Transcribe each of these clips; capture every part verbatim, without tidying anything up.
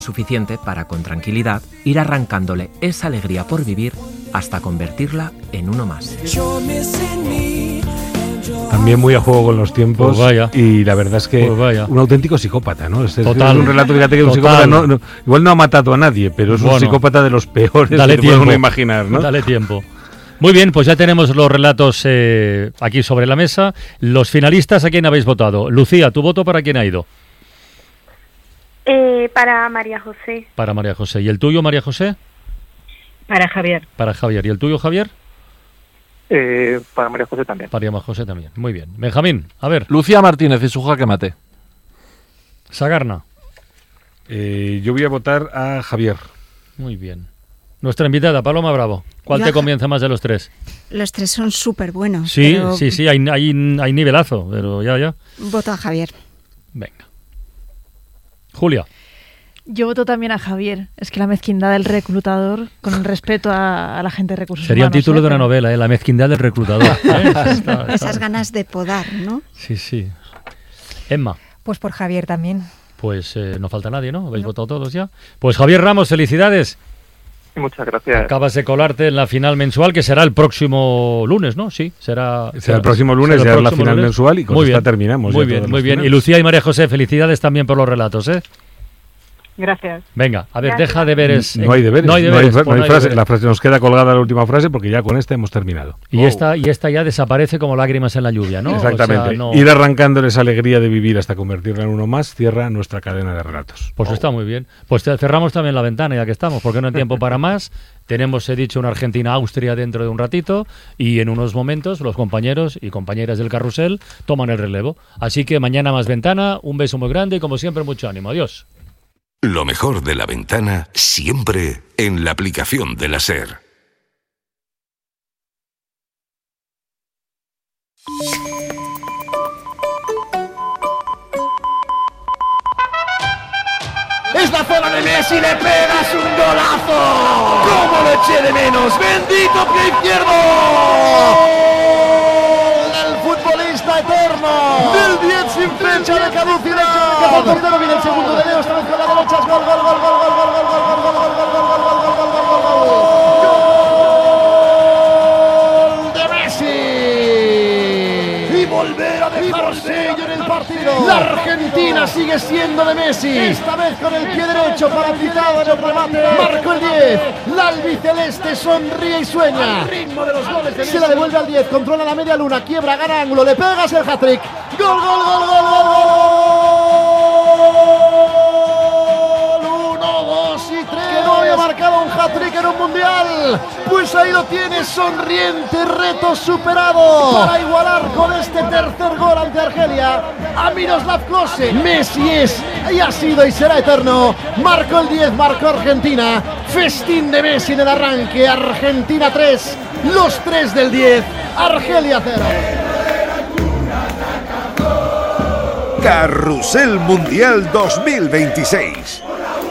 suficiente para con tranquilidad ir arrancándole esa alegría por vivir hasta convertirla en uno más. También muy a juego con los tiempos. Pues vaya. Y la verdad es que Pues vaya. un auténtico psicópata, ¿no? Este Total. es un relato, fíjate que un Total. psicópata no, no, igual no ha matado a nadie, pero es Bueno. un psicópata de los peores Dale que puede tiempo. uno imaginar, ¿no? Dale tiempo. Muy bien, pues ya tenemos los relatos eh, aquí sobre la mesa. Los finalistas, ¿a quién habéis votado? Lucía, ¿tu voto para quién ha ido? Eh, para María José. Para María José. ¿Y el tuyo, María José? Para Javier. Para Javier. ¿Y el tuyo, Javier? Eh, para María José también. Para María José también. Muy bien. Benjamín, a ver. Lucía Martínez y su jaque mate. Sagarna. Eh, yo voy a votar a Javier. Muy bien. Nuestra invitada, Paloma Bravo. ¿Cuál Yo te a- convence más de los tres? Los tres son súper buenos. Sí, pero sí, sí, hay, hay, hay nivelazo, pero ya, ya. Voto a Javier. Venga. Julia. Yo voto también a Javier. Es que la mezquindad del reclutador, con el respeto a, a la gente de recursos Sería el humanos, título ¿eh? de una Pero- novela, ¿eh? La mezquindad del reclutador. ¿eh? Está- está- Esas ganas de podar, ¿no? Sí, sí. Emma. Pues por Javier también. Pues eh, no falta nadie, ¿no? ¿Habéis votado todos ya? Pues Javier Ramos, felicidades. Muchas gracias. Acabas de colarte en la final mensual, que será el próximo lunes, ¿no? Sí, será... Será el próximo lunes, será el ya es la próximo final lunes. mensual y con Muy esta bien, terminamos. Muy ya bien, todas muy las bien. Y finales. Lucía y María José, felicidades también por los relatos, ¿eh? Gracias. Venga, a ver, Gracias. deja deberes. No hay deberes, No hay deberes. fra- pues no hay frase. deberes. La frase nos queda colgada la última frase porque ya con esta hemos terminado. Y, esta, y esta ya desaparece como lágrimas en la lluvia, ¿no? Exactamente. O sea, no- Ir arrancándole esa alegría de vivir hasta convertirla en uno más cierra nuestra cadena de relatos. Pues está muy bien. Pues te- cerramos también la ventana ya que estamos, porque no hay tiempo para más. Tenemos, he dicho, una Argentina-Austria dentro de un ratito y en unos momentos los compañeros y compañeras del carrusel toman el relevo. Así que mañana más ventana, un beso muy grande y como siempre mucho ánimo. Adiós. Lo mejor de La Ventana siempre en la aplicación de la SER. Es la zona de Messi, le pegas un golazo. ¿Cómo lo eché de menos? Bendito pie izquierdo. El futbolista eterno. Del diez sin fecha de caducidad. Que por portero viene el segundo de Leo, esta vez con la derecha. Es gol, gol, gol, gol, gol, gol, gol, gol, gol, gol, gol, gol, gol, gol, gol, gol, gol, gol, gol, gol de Messi. Y volver a dejar sello en el partido. La Argentina sigue siendo de Messi. Esta vez con el pie derecho paralizado en el remate. Marcó el diez. La albiceleste sonríe y sueña. Al ritmo de los goles de Messi. Se la devuelve al diez. Controla la media luna. Quiebra, gana ángulo. Le pegas el hat-trick. Gol, gol, gol, gol, gol, gol. Uno, dos y tres. Que no había marcado un hat-trick en un mundial. Pues ahí lo tienes, sonriente, reto superado. Para igualar con este tercer gol ante Argelia a Miroslav Klose. Messi es y ha sido y será eterno. Marcó el diez, marcó Argentina. Festín de Messi en el arranque. Argentina tres, los tres del diez. Argelia cero. Carrusel Mundial dos mil veintiséis.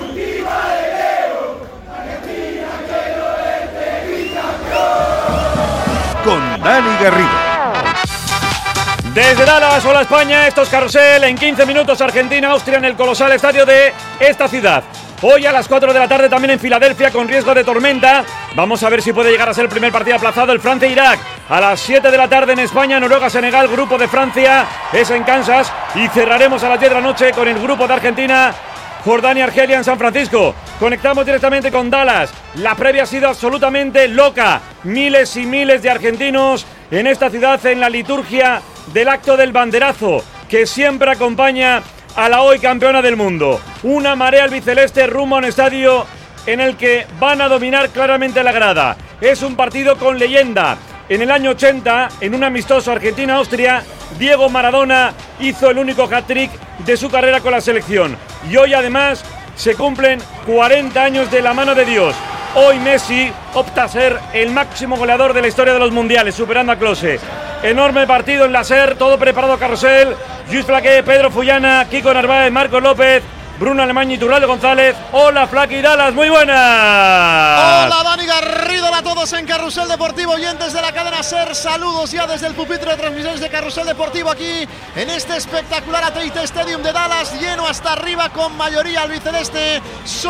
Con Dani Garrido. Desde Dallas, hola España, esto es Carrusel. En quince minutos Argentina, Austria en el colosal estadio de esta ciudad. Hoy a las cuatro de la tarde también en Filadelfia con riesgo de tormenta. Vamos a ver si puede llegar a ser el primer partido aplazado, el Francia-Irak. A las siete de la tarde en España, Noruega-Senegal, grupo de Francia, es en Kansas. Y cerraremos a las diez de la noche con el grupo de Argentina, Jordania-Argelia en San Francisco. Conectamos directamente con Dallas. La previa ha sido absolutamente loca. Miles y miles de argentinos en esta ciudad en la liturgia del acto del banderazo, que siempre acompaña a la hoy campeona del mundo. Una marea albiceleste rumbo a un estadio en el que van a dominar claramente la grada. Es un partido con leyenda. En el año ochenta, en un amistoso Argentina-Austria, Diego Maradona hizo el único hat-trick de su carrera con la selección. Y hoy además se cumplen cuarenta años de la mano de Dios. Hoy Messi opta a ser el máximo goleador de la historia de los mundiales, superando a Klose. Enorme partido en la SER, todo preparado, Carrusel. Lluís Flaqué, Pedro Fullana, Kiko Narváez, Marcos López, Bruno Alemán y Turraldo González. Hola, Flaky Dallas, muy buenas. Hola, Dani Garrido, hola a todos en Carrusel Deportivo, oyentes de la cadena SER. Saludos ya desde el pupitre de transmisiones de Carrusel Deportivo aquí en este espectacular A T and T Stadium de Dallas, lleno hasta arriba con mayoría albiceleste.